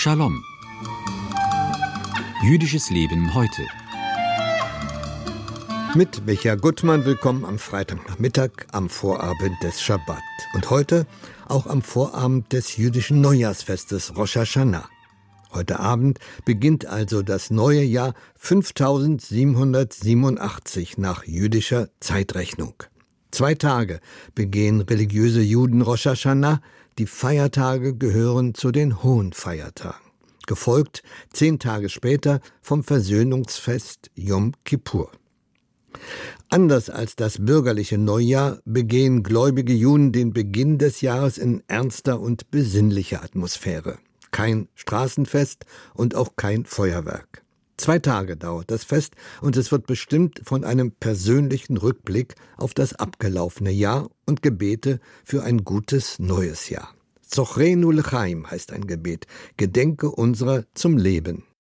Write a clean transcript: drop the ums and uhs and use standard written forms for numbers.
Shalom. Jüdisches Leben heute. Mit Micha Gutmann willkommen am Freitagnachmittag, am Vorabend des Schabbat. Und heute auch am Vorabend des jüdischen Neujahrsfestes Rosh Hashanah. Heute Abend beginnt also das neue Jahr 5787 nach jüdischer Zeitrechnung. 2 Tage begehen religiöse Juden Rosh Hashanah. Die Feiertage gehören zu den hohen Feiertagen. Gefolgt 10 Tage später vom Versöhnungsfest Yom Kippur. Anders als das bürgerliche Neujahr begehen gläubige Juden den Beginn des Jahres in ernster und besinnlicher Atmosphäre. Kein Straßenfest und auch kein Feuerwerk. 2 Tage dauert das Fest und es wird bestimmt von einem persönlichen Rückblick auf das abgelaufene Jahr und Gebete für ein gutes neues Jahr. Zochreinu l'chaim heißt ein Gebet, Gedenke unserer zum Leben.